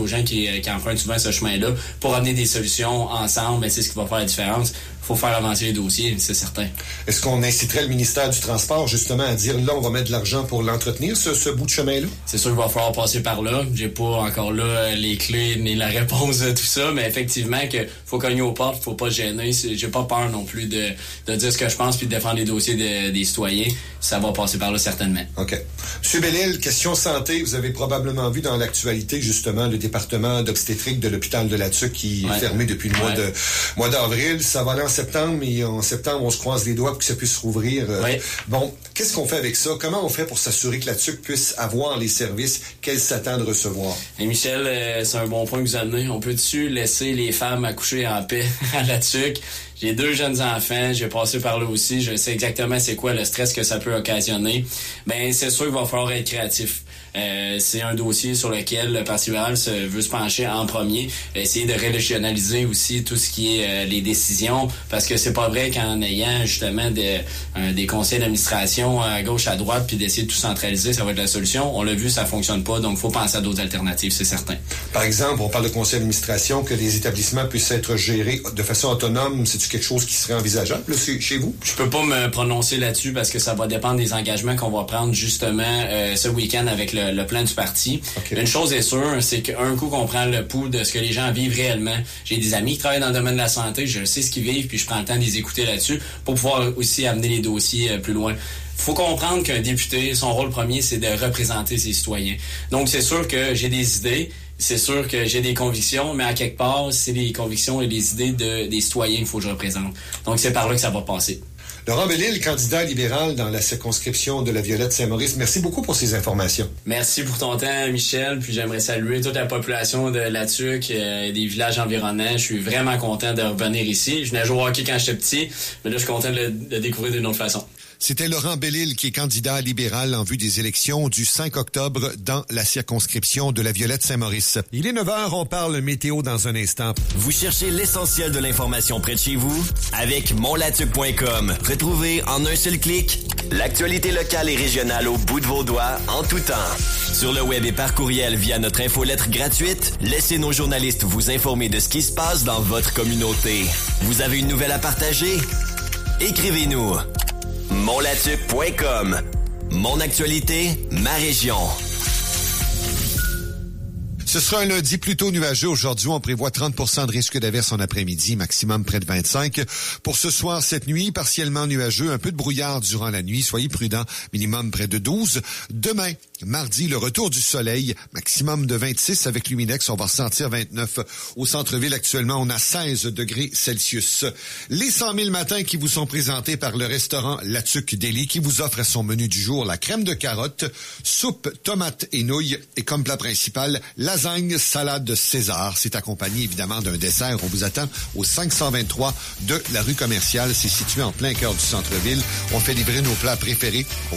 aux gens qui empruntent souvent ce chemin-là pour amener des solutions ensemble. Ben, c'est ce qui va faire la différence. Il faut faire avancer les dossiers, c'est certain. Est-ce qu'on inciterait le ministère du Transport justement à dire là, on va mettre de l'argent pour l'entretenir, ce bout de chemin-là? C'est sûr qu'il va falloir passer par là. J'ai pas encore là les clés ni la réponse à tout ça, mais effectivement que faut cogner aux portes, faut pas se gêner. J'ai pas peur non plus de dire ce que je pense puis de défendre les dossiers des citoyens. Ça va passer par là certainement. OK. Monsieur Bellil, question santé. Vous avez probablement vu dans l'actualité justement le département d'obstétrique de l'hôpital de la Tuque qui est fermé depuis le mois d'avril. Ça va aller en septembre, et en septembre, on se croise les doigts pour que ça puisse rouvrir. Bon, qu'est-ce qu'on fait avec ça? Comment on fait pour s'assurer que la Tuque puisse avoir les services qu'elle s'attend de recevoir? Et Michel, c'est un bon point que vous amenez. On peut-tu laisser les femmes accoucher en paix à la Tuque? J'ai 2 jeunes enfants, j'ai passé par là aussi, je sais exactement c'est quoi le stress que ça peut occasionner. Ben, c'est sûr qu'il va falloir être créatif. C'est un dossier sur lequel le Parti libéral veut se pencher en premier, essayer de régionaliser aussi tout ce qui est les décisions, parce que c'est pas vrai qu'en ayant justement des conseils d'administration à gauche, à droite, puis d'essayer de tout centraliser, ça va être la solution. On l'a vu, ça fonctionne pas, donc il faut penser à d'autres alternatives, c'est certain. Par exemple, on parle de conseil d'administration, que les établissements puissent être gérés de façon autonome. C'est-tu quelque chose qui serait envisageable là, chez vous? Je peux pas me prononcer là-dessus parce que ça va dépendre des engagements qu'on va prendre justement ce week-end avec le plan du parti. Okay. Une chose est sûre, c'est qu'un coup qu'on prend le pouls de ce que les gens vivent réellement. J'ai des amis qui travaillent dans le domaine de la santé, je sais ce qu'ils vivent, puis je prends le temps de les écouter là-dessus pour pouvoir aussi amener les dossiers plus loin. Faut comprendre qu'un député, son rôle premier, c'est de représenter ses citoyens. Donc, c'est sûr que j'ai des idées, c'est sûr que j'ai des convictions, mais à quelque part, c'est les convictions et les idées des citoyens qu'il faut que je représente. Donc, c'est par là que ça va passer. Laurent Bellil, candidat libéral dans la circonscription de la Violette-Saint-Maurice. Merci beaucoup pour ces informations. Merci pour ton temps, Michel. Puis j'aimerais saluer toute la population de la Tuque et des villages environnants. Je suis vraiment content de revenir ici. Je venais jouer au hockey quand j'étais petit, mais là, je suis content de le découvrir d'une autre façon. C'était Laurent Bellil qui est candidat libéral en vue des élections du 5 octobre dans la circonscription de la Violette-Saint-Maurice. Il est 9h, on parle météo dans un instant. Vous cherchez l'essentiel de l'information près de chez vous? Avec monlatuque.com. Retrouvez en un seul clic l'actualité locale et régionale au bout de vos doigts en tout temps. Sur le web et par courriel via notre infolettre gratuite, laissez nos journalistes vous informer de ce qui se passe dans votre communauté. Vous avez une nouvelle à partager? Écrivez-nous. monlatuque.com. Mon actualité, ma région. Ce sera un lundi plutôt nuageux. Aujourd'hui, on prévoit 30% de risque d'averse en après-midi, maximum près de 25. Pour ce soir, cette nuit, partiellement nuageux, un peu de brouillard durant la nuit. Soyez prudents, minimum près de 12. Demain, mardi, le retour du soleil, maximum de 26 avec Luminex. On va ressentir 29. Au centre-ville, actuellement, on a 16 degrés Celsius. Les 100 000 matins qui vous sont présentés par le restaurant La Tuque Deli qui vous offre à son menu du jour la crème de carotte, soupe, tomates et nouilles et comme plat principal, lasagne, salade César. C'est accompagné évidemment d'un dessert. On vous attend au 523 de la rue commerciale. C'est situé en plein cœur du centre-ville. On fait livrer nos plats préférés au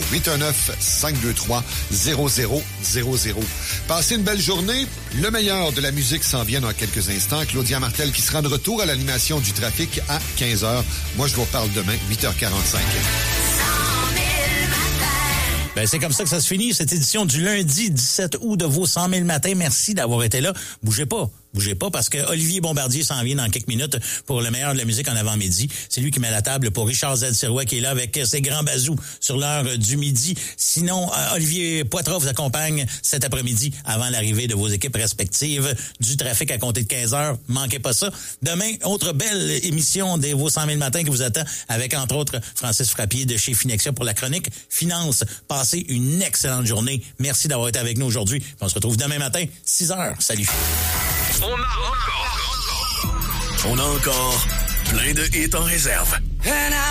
819-523-0000. Passez une belle journée. Le meilleur de la musique s'en vient dans quelques instants. Claudia Martel qui sera de retour à l'animation du trafic à 15h. Moi, je vous reparle demain, 8h45. Ben, c'est comme ça que ça se finit, cette édition du lundi 17 août de vos 100 000 matins. Merci d'avoir été là. Bougez pas parce que Olivier Bombardier s'en vient dans quelques minutes pour le meilleur de la musique en avant-midi. C'est lui qui met la table pour Richard Z. Sirois qui est là avec ses grands bazous sur l'heure du midi. Sinon, Olivier Poitras vous accompagne cet après-midi avant l'arrivée de vos équipes respectives du trafic à compter de 15h. Manquez pas ça. Demain, autre belle émission des vos 100 000 matins qui vous attend avec entre autres Francis Frappier de chez Finexia pour la chronique Finance. Passez une excellente journée. Merci d'avoir été avec nous aujourd'hui. On se retrouve demain matin, 6h. Salut. On a encore plein de hits en réserve.